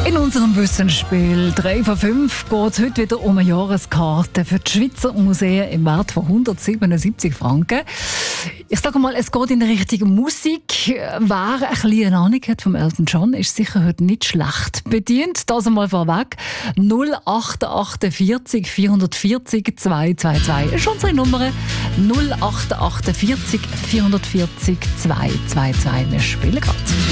In unserem Wissensspiel 3 von 5 geht es heute wieder um eine Jahreskarte für die Schweizer Museen im Wert von 177 Franken. Ich sage mal, es geht in Richtung Musik. Wer ein bisschen eine Ahnung hat vom Elton John, ist sicher heute nicht schlecht bedient. Das einmal vorweg. 0848 440 222 ist unsere Nummer. 0848 440 222. Wir spielen gerade.